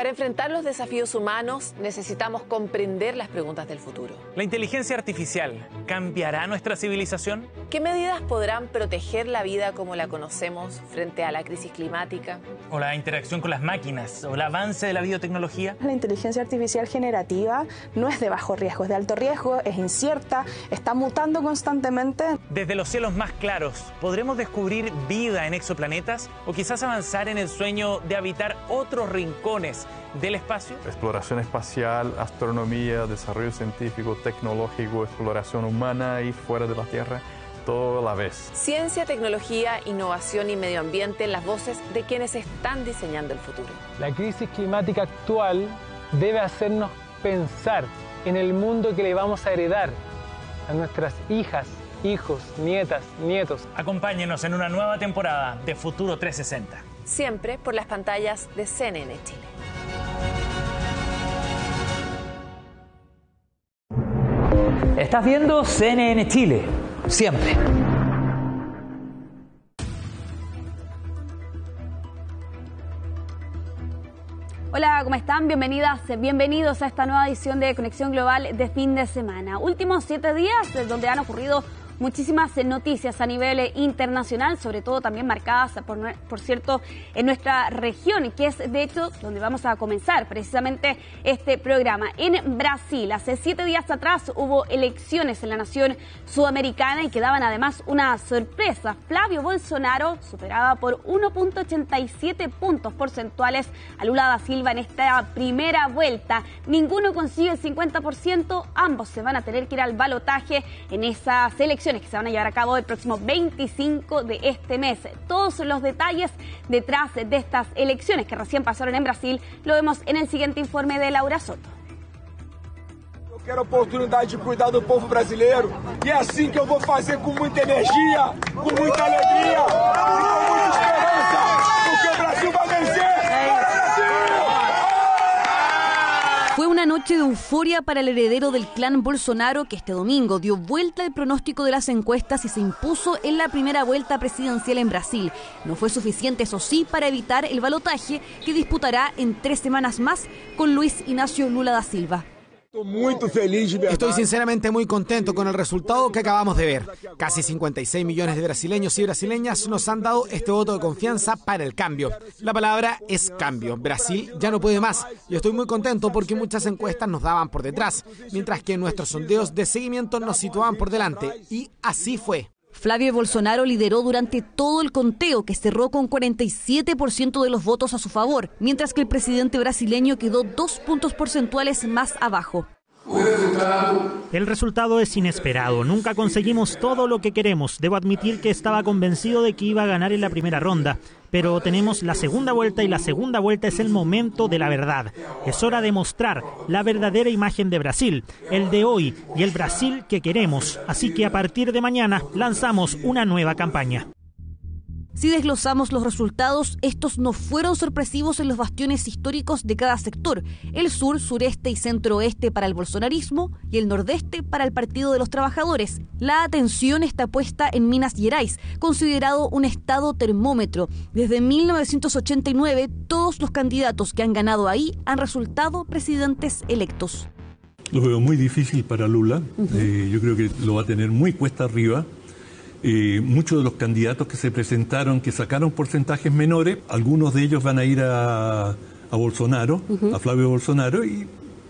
Para enfrentar los desafíos humanos necesitamos comprender las preguntas del futuro. ¿La inteligencia artificial cambiará nuestra civilización? ¿Qué medidas podrán proteger la vida como la conocemos frente a la crisis climática? ¿O la interacción con las máquinas? ¿O el avance de la biotecnología? La inteligencia artificial generativa no es de bajo riesgo, es de alto riesgo, es incierta, está mutando constantemente. Desde los cielos más claros, ¿podremos descubrir vida en exoplanetas? ¿O quizás avanzar en el sueño de habitar otros rincones del espacio? Exploración espacial, astronomía, desarrollo científico, tecnológico, exploración humana y fuera de la Tierra, todo a la vez. Ciencia, tecnología, innovación y medio ambiente, las voces de quienes están diseñando el futuro. La crisis climática actual debe hacernos pensar en el mundo que le vamos a heredar a nuestras hijas, hijos, nietas, nietos. Acompáñenos en una nueva temporada de Futuro 360. Siempre por las pantallas de CNN Chile. Estás viendo CNN Chile, siempre. Hola, ¿cómo están? Bienvenidos a esta nueva edición de Conexión Global de fin de semana. Últimos 7 días donde han ocurrido muchísimas noticias a nivel internacional, sobre todo también marcadas, por cierto, en nuestra región, que es de hecho donde vamos a comenzar precisamente este programa. En Brasil, hace 7 días atrás hubo elecciones en la nación sudamericana y que daban además una sorpresa. Flávio Bolsonaro superaba por 1.87 puntos porcentuales a Lula da Silva en esta primera vuelta. Ninguno consigue el 50%, ambos se van a tener que ir al balotaje en esas elecciones que se van a llevar a cabo el próximo 25 de este mes. Todos los detalles detrás de estas elecciones que recién pasaron en Brasil lo vemos en el siguiente informe de Laura Soto. Eu quero a oportunidade de cuidar do povo brasileiro e é assim que eu vou fazer com muita energia, com muita alegria, com muita esperanza, porque o Brasil vai vencer. Fue una noche de euforia para el heredero del clan Bolsonaro que este domingo dio vuelta al pronóstico de las encuestas y se impuso en la primera vuelta presidencial en Brasil. No fue suficiente, eso sí, para evitar el balotaje que disputará en 3 semanas más con Luis Inácio Lula da Silva. Estoy sinceramente muy contento con el resultado que acabamos de ver. Casi 56 millones de brasileños y brasileñas nos han dado este voto de confianza para el cambio. La palabra es cambio. Brasil ya no puede más. Y estoy muy contento porque muchas encuestas nos daban por detrás, mientras que nuestros sondeos de seguimiento nos situaban por delante. Y así fue. Flávio Bolsonaro lideró durante todo el conteo, que cerró con 47% de los votos a su favor, mientras que el presidente brasileño quedó 2 puntos porcentuales más abajo. El resultado es inesperado. Nunca conseguimos todo lo que queremos. Debo admitir que estaba convencido de que iba a ganar en la primera ronda. Pero tenemos la segunda vuelta y la segunda vuelta es el momento de la verdad. Es hora de mostrar la verdadera imagen de Brasil, el de hoy y el Brasil que queremos. Así que a partir de mañana lanzamos una nueva campaña. Si desglosamos los resultados, estos no fueron sorpresivos en los bastiones históricos de cada sector. El sur, sureste y centro-oeste para el bolsonarismo y el nordeste para el Partido de los Trabajadores. La atención está puesta en Minas Gerais, considerado un estado termómetro. Desde 1989, todos los candidatos que han ganado ahí han resultado presidentes electos. Lo veo muy difícil para Lula. Yo creo que lo va a tener muy cuesta arriba. Muchos de los candidatos que se presentaron, que sacaron porcentajes menores, algunos de ellos van a ir a Bolsonaro, a Flávio Bolsonaro, y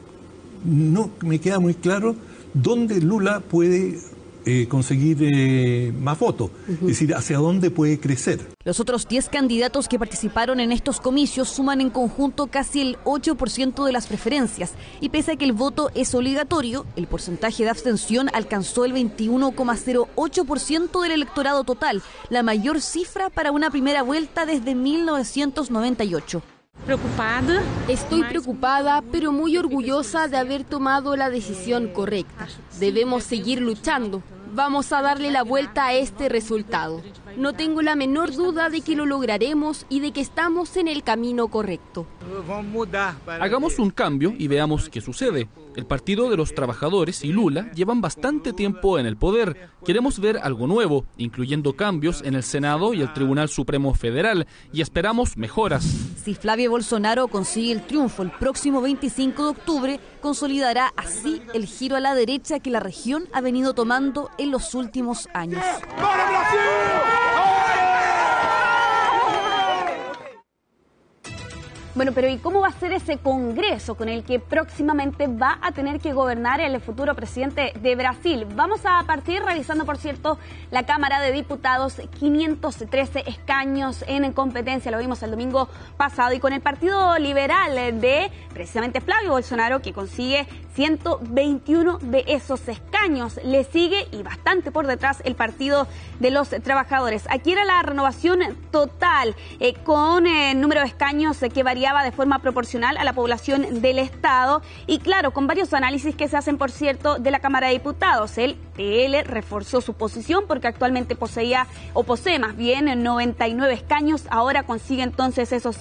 no me queda muy claro dónde Lula puede conseguir más votos, es decir, hacia dónde puede crecer. Los otros 10 candidatos que participaron en estos comicios suman en conjunto casi el 8% de las preferencias y pese a que el voto es obligatorio, el porcentaje de abstención alcanzó el 21,08% del electorado total, la mayor cifra para una primera vuelta desde 1998. Estoy preocupada, pero muy orgullosa de haber tomado la decisión correcta. Debemos seguir luchando. Vamos a darle la vuelta a este resultado. No tengo la menor duda de que lo lograremos y de que estamos en el camino correcto. Hagamos un cambio y veamos qué sucede. El Partido de los Trabajadores y Lula llevan bastante tiempo en el poder. Queremos ver algo nuevo, incluyendo cambios en el Senado y el Tribunal Supremo Federal, y esperamos mejoras. Si Flavio Bolsonaro consigue el triunfo el próximo 25 de octubre, consolidará así el giro a la derecha que la región ha venido tomando en los últimos años. Bueno, pero ¿y cómo va a ser ese Congreso con el que próximamente va a tener que gobernar el futuro presidente de Brasil? Vamos a partir revisando, por cierto, la Cámara de Diputados, 513 escaños en competencia, lo vimos el domingo pasado, y con el Partido Liberal de precisamente Flavio Bolsonaro, que consigue 121 de esos escaños. Le sigue, y bastante por detrás, el Partido de los Trabajadores. Aquí era la renovación total, con número de escaños que varía de forma proporcional a la población del Estado, y claro, con varios análisis que se hacen, por cierto, de la Cámara de Diputados. El PL reforzó su posición porque actualmente posee más bien 99 escaños, ahora consigue entonces esos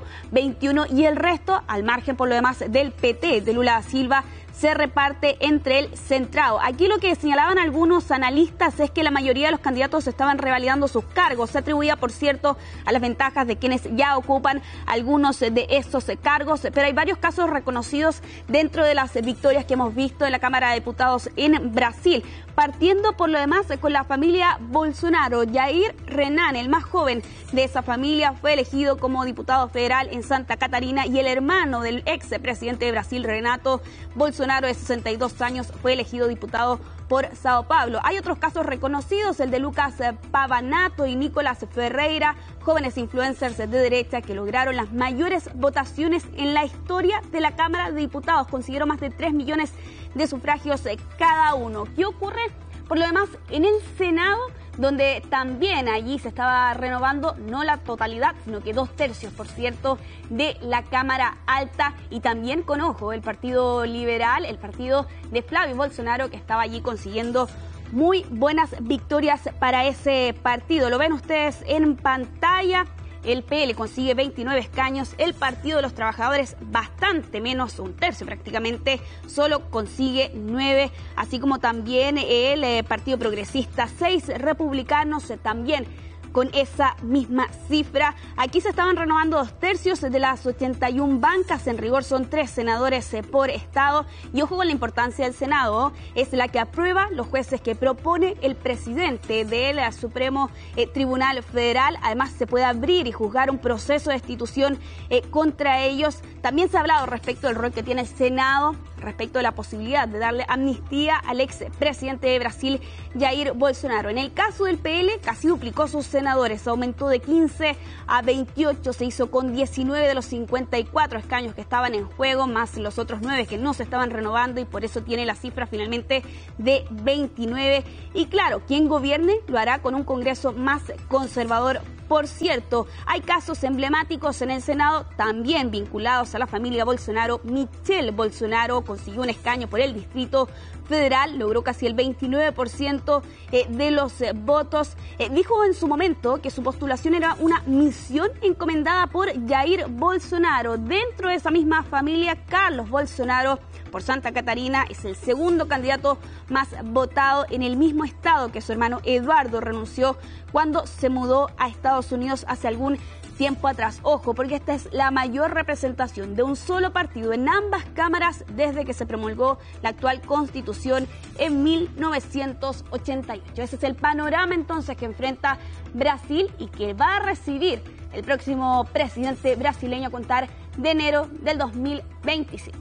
121, y el resto, al margen por lo demás del PT de Lula da Silva, se reparte entre el centrado. Aquí lo que señalaban algunos analistas es que la mayoría de los candidatos estaban revalidando sus cargos. Se atribuía, por cierto, a las ventajas de quienes ya ocupan algunos de esos cargos, pero hay varios casos reconocidos dentro de las victorias que hemos visto en la Cámara de Diputados en Brasil. Partiendo por lo demás con la familia Bolsonaro, Jair Renan, el más joven de esa familia, fue elegido como diputado federal en Santa Catarina, y el hermano del ex presidente de Brasil, Renato Bolsonaro, de 62 años, fue elegido diputado por Sao Paulo. Hay otros casos reconocidos, el de Lucas Pavanato y Nicolás Ferreira, jóvenes influencers de derecha que lograron las mayores votaciones en la historia de la Cámara de Diputados. Consiguieron más de 3 millones de sufragios cada uno. ¿Qué ocurre? Por lo demás, en el Senado, donde también allí se estaba renovando, no la totalidad, sino que 2/3, por cierto, de la Cámara Alta, y también con ojo el Partido Liberal, el partido de Flavio Bolsonaro, que estaba allí consiguiendo muy buenas victorias para ese partido. Lo ven ustedes en pantalla. El PL consigue 29 escaños, el Partido de los Trabajadores bastante menos, 1/3 prácticamente, solo consigue 9, así como también el Partido Progresista, 6 republicanos también con esa misma cifra. Aquí se estaban renovando 2/3 de las 81 bancas, en rigor son 3 senadores por estado, y ojo con la importancia del Senado, es la que aprueba los jueces que propone el presidente del Supremo Tribunal Federal. Además, se puede abrir y juzgar un proceso de destitución contra ellos. También se ha hablado respecto del rol que tiene el Senado, respecto de la posibilidad de darle amnistía al ex presidente de Brasil, Jair Bolsonaro. En el caso del PL, casi duplicó sus senadores, aumentó de 15 a 28, se hizo con 19 de los 54 escaños que estaban en juego, más los otros 9 que no se estaban renovando, y por eso tiene la cifra finalmente de 29. Y claro, quien gobierne lo hará con un Congreso más conservador. Por cierto, hay casos emblemáticos en el Senado también vinculados a la familia Bolsonaro. Michelle Bolsonaro consiguió un escaño por el Distrito Federal, logró casi el 29% de los votos. Dijo en su momento que su postulación era una misión encomendada por Jair Bolsonaro. Dentro de esa misma familia, Carlos Bolsonaro, por Santa Catarina, es el segundo candidato más votado en el mismo estado que su hermano Eduardo renunció cuando se mudó a Estados Unidos hace algún tiempo atrás. Ojo, porque esta es la mayor representación de un solo partido en ambas cámaras desde que se promulgó la actual Constitución en 1988. Ese es el panorama entonces que enfrenta Brasil y que va a recibir el próximo presidente brasileño a contar de enero del 2027.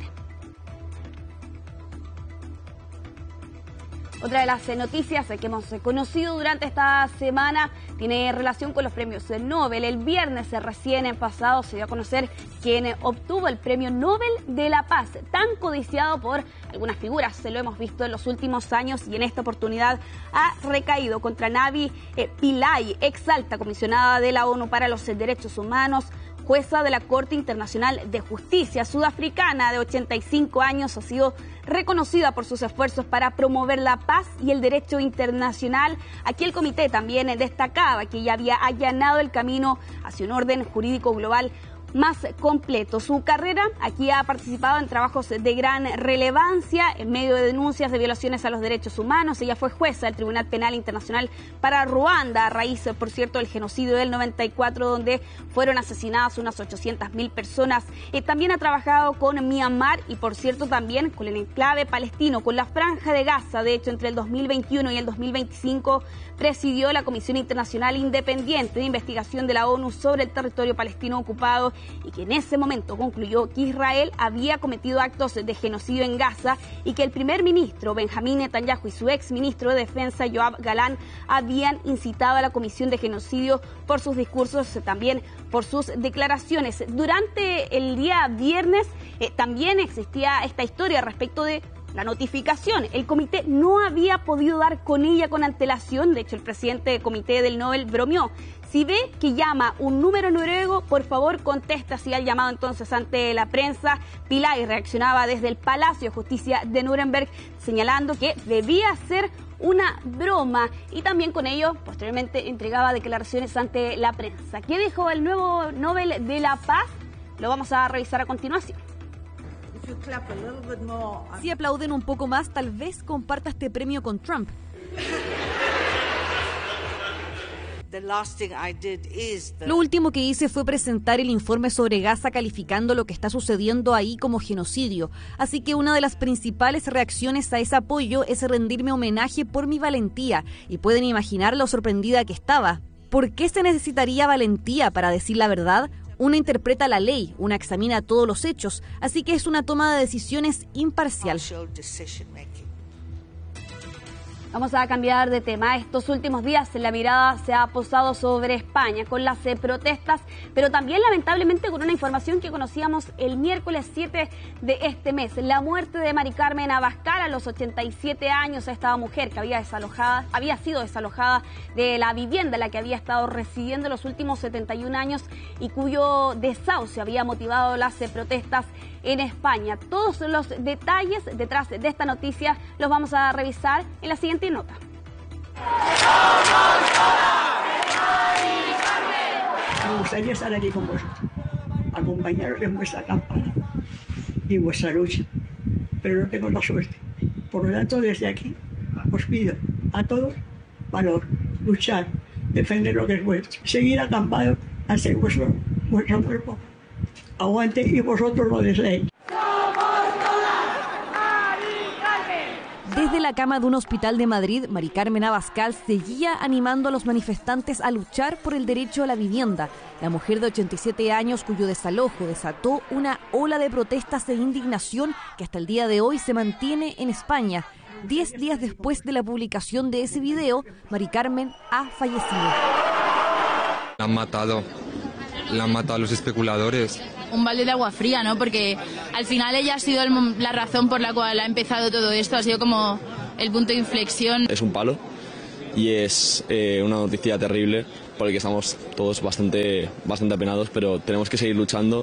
Otra de las noticias que hemos conocido durante esta semana tiene relación con los premios Nobel. El viernes recién pasado se dio a conocer quién obtuvo el Premio Nobel de la Paz, tan codiciado por algunas figuras. Se lo hemos visto en los últimos años, y en esta oportunidad ha recaído contra Navi Pillay, ex alta comisionada de la ONU para los Derechos Humanos, jueza de la Corte Internacional de Justicia. Sudafricana de 85 años ha sido reconocida por sus esfuerzos para promover la paz y el derecho internacional. Aquí el comité también destacaba que ella había allanado el camino hacia un orden jurídico global más completo. Su carrera aquí ha participado en trabajos de gran relevancia en medio de denuncias de violaciones a los derechos humanos. Ella fue jueza del Tribunal Penal Internacional para Ruanda a raíz, por cierto, del genocidio del 94, donde fueron asesinadas unas 800.000 personas. También ha trabajado con Myanmar y, por cierto, también con el enclave palestino, con la Franja de Gaza. De hecho, entre el 2021 y el 2025 presidió la Comisión Internacional Independiente de Investigación de la ONU sobre el territorio palestino ocupado, y que en ese momento concluyó que Israel había cometido actos de genocidio en Gaza y que el primer ministro Benjamín Netanyahu y su ex ministro de Defensa Yoav Galán habían incitado a la comisión de genocidio por sus discursos, también por sus declaraciones. Durante el día viernes también existía esta historia respecto de la notificación. El comité no había podido dar con ella con antelación. De hecho, el presidente del comité del Nobel bromeó: si ve que llama un número noruego, por favor contesta. Así al llamado entonces ante la prensa. Pillay reaccionaba desde el Palacio de Justicia de Nuremberg, señalando que debía ser una broma, y también con ello posteriormente entregaba declaraciones ante la prensa. ¿Qué dijo el nuevo Nobel de la Paz? Lo vamos a revisar a continuación. Si aplauden un poco más, tal vez comparta este premio con Trump. Lo último que hice fue presentar el informe sobre Gaza, calificando lo que está sucediendo ahí como genocidio. Así que una de las principales reacciones a ese apoyo es rendirme homenaje por mi valentía. Y pueden imaginar lo sorprendida que estaba. ¿Por qué se necesitaría valentía para decir la verdad? Una interpreta la ley, una examina todos los hechos, así que es una toma de decisiones imparcial. Vamos a cambiar de tema. Estos últimos días la mirada se ha posado sobre España con las protestas, pero también lamentablemente con una información que conocíamos el miércoles 7 de este mes. La muerte de Mari Carmen Abascal a los 87 años. Esta mujer que había sido desalojada de la vivienda en la que había estado residiendo los últimos 71 años y cuyo desahucio había motivado las protestas en España. Todos los detalles detrás de esta noticia los vamos a revisar en la siguiente nota. Me gustaría estar aquí con vosotros, acompañaros en vuestra campaña y en vuestra lucha, pero no tengo la suerte. Por lo tanto, desde aquí os pido a todos valor, luchar, defender lo que es vuestro, seguir acampado hasta que vuestro cuerpo aguante y vosotros lo deseéis. Desde la cama de un hospital de Madrid, Mari Carmen Abascal seguía animando a los manifestantes a luchar por el derecho a la vivienda. La mujer de 87 años, cuyo desalojo desató una ola de protestas e indignación que hasta el día de hoy se mantiene en España. 10 días después de la publicación de ese video, Mari Carmen ha fallecido. La han matado los especuladores. Un balde de agua fría, ¿no? Porque al final ella ha sido la razón por la cual ha empezado todo esto, ha sido como el punto de inflexión. Es un palo y es una noticia terrible porque estamos todos bastante apenados, pero tenemos que seguir luchando.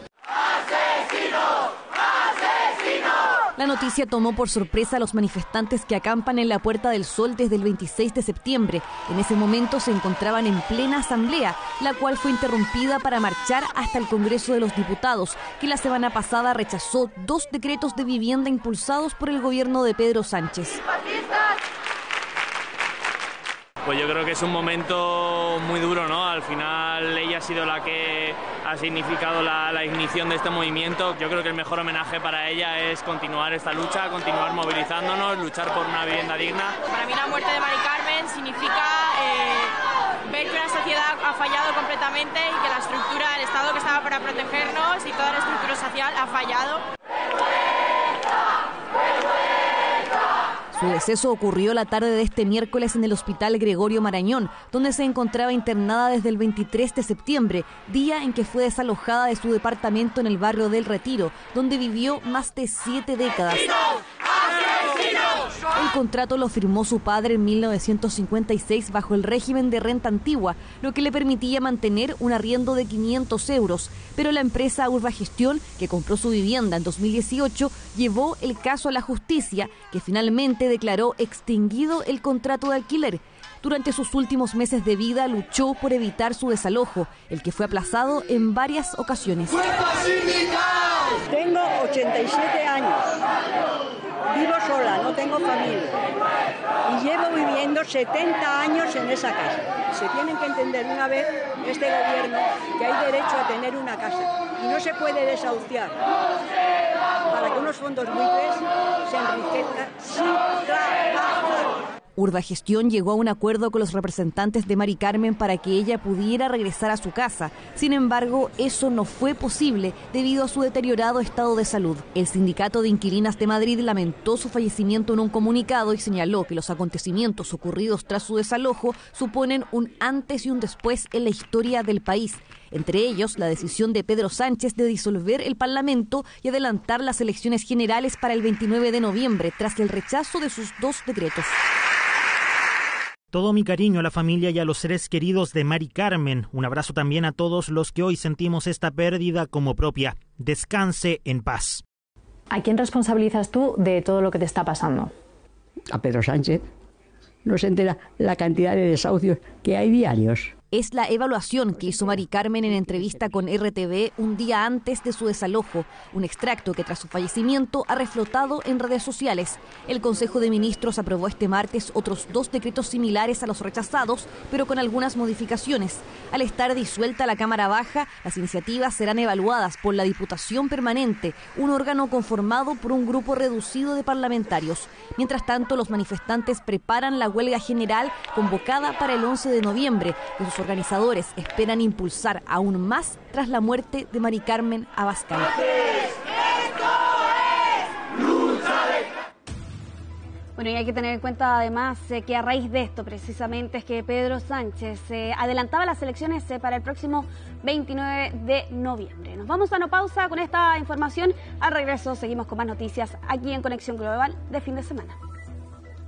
La noticia tomó por sorpresa a los manifestantes que acampan en la Puerta del Sol desde el 26 de septiembre. En ese momento se encontraban en plena asamblea, la cual fue interrumpida para marchar hasta el Congreso de los Diputados, que la semana pasada rechazó 2 decretos de vivienda impulsados por el gobierno de Pedro Sánchez. Pues yo creo que es un momento muy duro, ¿no? Al final ella ha sido la que ha significado la ignición de este movimiento. Yo creo que el mejor homenaje para ella es continuar esta lucha, continuar movilizándonos, luchar por una vivienda digna. Para mí la muerte de Mari Carmen significa ver que una sociedad ha fallado completamente y que la estructura, el Estado que estaba para protegernos y toda la estructura social ha fallado. Su deceso ocurrió la tarde de este miércoles en el Hospital Gregorio Marañón, donde se encontraba internada desde el 23 de septiembre, día en que fue desalojada de su departamento en el barrio del Retiro, donde vivió más de 7 décadas. El contrato lo firmó su padre en 1956 bajo el régimen de renta antigua, lo que le permitía mantener un arriendo de 500 euros. Pero la empresa Urbagestión, que compró su vivienda en 2018, llevó el caso a la justicia, que finalmente declaró extinguido el contrato de alquiler. Durante sus últimos meses de vida luchó por evitar su desalojo, el que fue aplazado en varias ocasiones. Tengo 87 años, vivo sola, no tengo familia y llevo viviendo 70 años en esa casa. Se tienen que entender una vez este gobierno que hay derecho a tener una casa y no se puede desahuciar para que unos fondos buitres se enriquezcan sin trabajar. Urbagestión llegó a un acuerdo con los representantes de Mari Carmen para que ella pudiera regresar a su casa. Sin embargo, eso no fue posible debido a su deteriorado estado de salud. El Sindicato de Inquilinas de Madrid lamentó su fallecimiento en un comunicado y señaló que los acontecimientos ocurridos tras su desalojo suponen un antes y un después en la historia del país. Entre ellos, la decisión de Pedro Sánchez de disolver el Parlamento y adelantar las elecciones generales para el 29 de noviembre, tras el rechazo de sus 2 decretos. Todo mi cariño a la familia y a los seres queridos de Mari Carmen. Un abrazo también a todos los que hoy sentimos esta pérdida como propia. Descanse en paz. ¿A quién responsabilizas tú de todo lo que te está pasando? A Pedro Sánchez. No se entera la cantidad de desahucios que hay diarios. Es la evaluación que hizo Mari Carmen en entrevista con RTV un día antes de su desalojo, un extracto que tras su fallecimiento ha reflotado en redes sociales. El Consejo de Ministros aprobó este martes otros 2 decretos similares a los rechazados, pero con algunas modificaciones. Al estar disuelta la Cámara Baja, las iniciativas serán evaluadas por la Diputación Permanente, un órgano conformado por un grupo reducido de parlamentarios. Mientras tanto, los manifestantes preparan la huelga general convocada para el 11 de noviembre, que sus organizadores esperan impulsar aún más tras la muerte de Mari Carmen Abascal. Bueno, y hay que tener en cuenta además que a raíz de esto precisamente es que Pedro Sánchez adelantaba las elecciones para el próximo 29 de noviembre. Nos vamos a una pausa con esta información. Al regreso seguimos con más noticias aquí en Conexión Global de fin de semana.